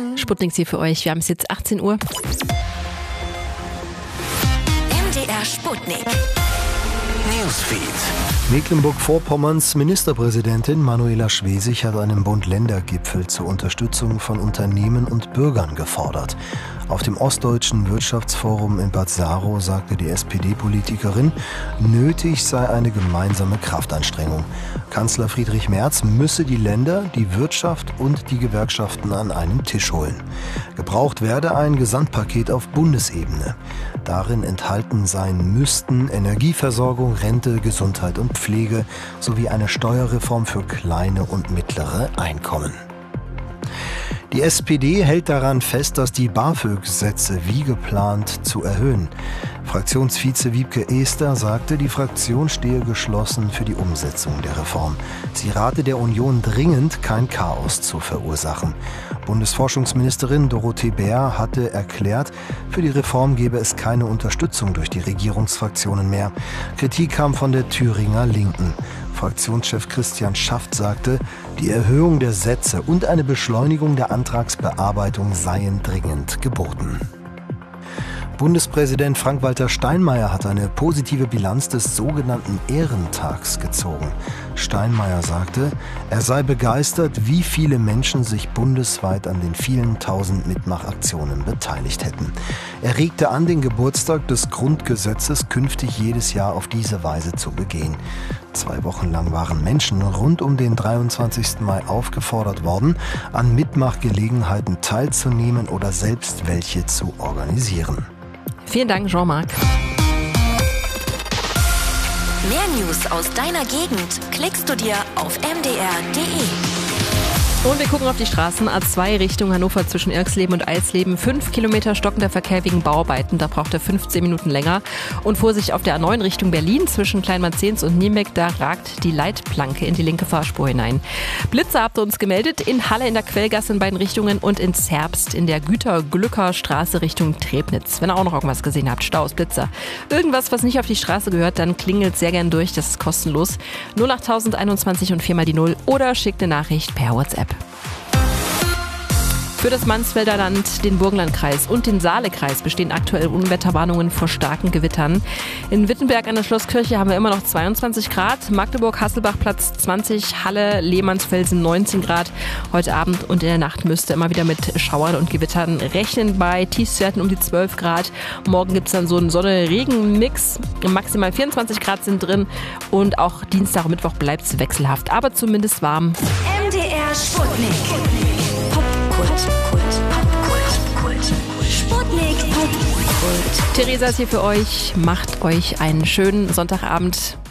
Sputnik hier für euch. Wir haben es jetzt 18 Uhr. MDR Sputnik. Newsfeed. Mecklenburg-Vorpommerns Ministerpräsidentin Manuela Schwesig hat einen Bund-Länder-Gipfel zur Unterstützung von Unternehmen und Bürgern gefordert. Auf dem Ostdeutschen Wirtschaftsforum in Bad Saro sagte die SPD-Politikerin, nötig sei eine gemeinsame Kraftanstrengung. Kanzler Friedrich Merz müsse die Länder, die Wirtschaft und die Gewerkschaften an einen Tisch holen. Gebraucht werde ein Gesamtpaket auf Bundesebene. Darin enthalten sein müssten Energieversorgung, Rente, Gesundheit und Pflege sowie eine Steuerreform für kleine und mittlere Einkommen. Die SPD hält daran fest, dass die BAföG-Sätze wie geplant zu erhöhen. Fraktionsvize Wiebke Ester sagte, die Fraktion stehe geschlossen für die Umsetzung der Reform. Sie rate der Union dringend, kein Chaos zu verursachen. Bundesforschungsministerin Dorothee Bär hatte erklärt, für die Reform gebe es keine Unterstützung durch die Regierungsfraktionen mehr. Kritik kam von der Thüringer Linken. Fraktionschef Christian Schaft sagte, die Erhöhung der Sätze und eine Beschleunigung der Antragsbearbeitung seien dringend geboten. Bundespräsident Frank-Walter Steinmeier hat eine positive Bilanz des sogenannten Ehrentags gezogen. Steinmeier sagte, er sei begeistert, wie viele Menschen sich bundesweit an den vielen tausend Mitmachaktionen beteiligt hätten. Er regte an, den Geburtstag des Grundgesetzes künftig jedes Jahr auf diese Weise zu begehen. 2 Wochen lang waren Menschen rund um den 23. Mai aufgefordert worden, an Mitmachgelegenheiten teilzunehmen oder selbst welche zu organisieren. Vielen Dank, Jean-Marc. Mehr News aus deiner Gegend klickst du dir auf mdr.de. Und wir gucken auf die Straßen. A2 Richtung Hannover zwischen Irxleben und Eisleben. 5 Kilometer stockender Verkehr wegen Bauarbeiten. Da braucht er 15 Minuten länger. Und Vorsicht auf der A9 Richtung Berlin zwischen Kleinmarzens und Nienbeck. Da ragt die Leitplanke in die linke Fahrspur hinein. Blitze habt ihr uns gemeldet. In Halle in der Quellgasse in beiden Richtungen und in Zerbst in der Güter-Glücker-Straße Richtung Trebnitz. Wenn ihr auch noch irgendwas gesehen habt, Staus, Blitzer. Irgendwas, was nicht auf die Straße gehört, dann klingelt sehr gern durch. Das ist kostenlos. 08021 und 4 mal die 0 oder schickt eine Nachricht per WhatsApp. Für das Mansfelder Land, den Burgenlandkreis und den Saalekreis bestehen aktuell Unwetterwarnungen vor starken Gewittern. In Wittenberg an der Schlosskirche haben wir immer noch 22 Grad, Magdeburg, Hasselbach Platz 20, Halle, Lehmannsfelsen 19 Grad. Heute Abend und in der Nacht müsste immer wieder mit Schauern und Gewittern rechnen bei Tiefstwerten um die 12 Grad. Morgen gibt es dann so einen Sonne-Regen-Mix. Maximal 24 Grad sind drin und auch Dienstag und Mittwoch bleibt es wechselhaft, aber zumindest warm. MDR Sputnik. Sputnik. Theresa ist hier für euch. Macht euch einen schönen Sonntagabend.